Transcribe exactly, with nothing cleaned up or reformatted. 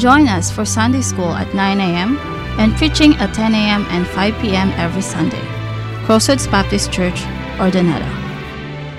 Join us for Sunday School at nine a.m. and preaching at ten a.m. and five p.m. every Sunday. Crossroads Baptist Church, Ordoneta.